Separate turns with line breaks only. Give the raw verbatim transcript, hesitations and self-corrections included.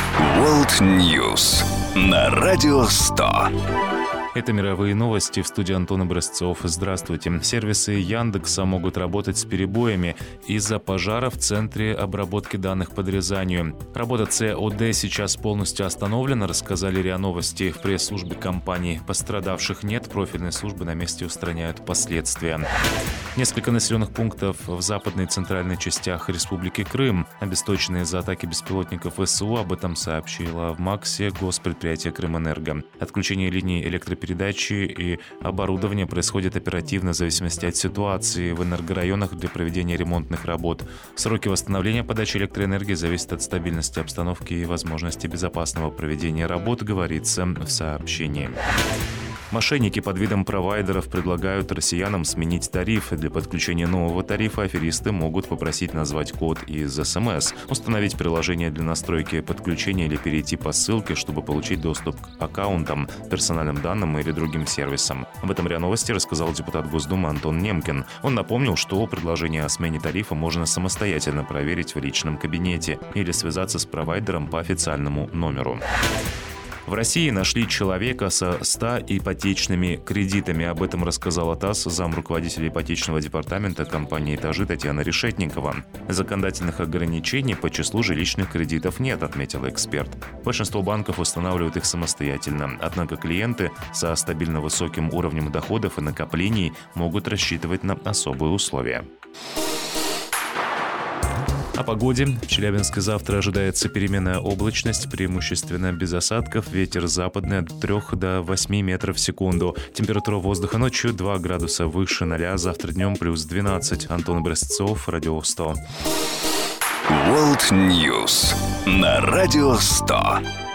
World News на Радио сто.
Это мировые новости. В студии Антон Образцов. Здравствуйте. Сервисы Яндекса могут работать с перебоями из-за пожара в Центре обработки данных по Рязанью. Работа ЦОД сейчас полностью остановлена, рассказали РИА Новости в пресс-службе компании. Пострадавших нет, профильные службы на месте устраняют последствия. Несколько населенных пунктов в западной и центральной частях Республики Крым обесточены из-за атаки беспилотников ВСУ. Об этом сообщила в МАКСе госпредприятие Крымэнерго. Отключение линий электропередачи и оборудование происходит оперативно в зависимости от ситуации в энергорайонах для проведения ремонтных работ. Сроки восстановления подачи электроэнергии зависят от стабильности обстановки и возможности безопасного проведения работ, говорится в сообщении. Мошенники под видом провайдеров предлагают россиянам сменить тарифы. Для подключения нового тарифа аферисты могут попросить назвать код из СМС, установить приложение для настройки подключения или перейти по ссылке, чтобы получить доступ к аккаунтам, персональным данным или другим сервисам. Об этом РИА Новости рассказал депутат Госдумы Антон Немкин. Он напомнил, что предложение о смене тарифа можно самостоятельно проверить в личном кабинете или связаться с провайдером по официальному номеру. В России нашли человека со ста ипотечными кредитами. Об этом рассказала ТАСС замруководителя ипотечного департамента компании «Этажи» Татьяна Решетникова. Законодательных ограничений по числу жилищных кредитов нет, отметил эксперт. Большинство банков устанавливают их самостоятельно. Однако клиенты со стабильно высоким уровнем доходов и накоплений могут рассчитывать на особые условия. О погоде. В Челябинске завтра ожидается переменная облачность, преимущественно без осадков. Ветер западный от трёх до восьми метров в секунду. Температура воздуха ночью два градуса выше ноля. Завтра днем плюс двенадцать. Антон Образцов, Радио сто.
World News на Радио сто.